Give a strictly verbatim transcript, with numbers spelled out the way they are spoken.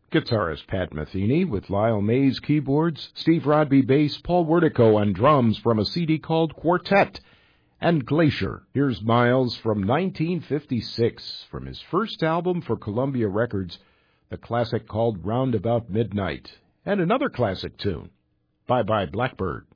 Guitarist Pat Metheny with Lyle Mays keyboards, Steve Rodby bass, Paul Wertico on drums from a C D called Quartet, and Glacier. Here's Miles from nineteen fifty-six from his first album for Columbia Records, the classic called Round About Midnight, and another classic tune, Bye Bye Blackbird.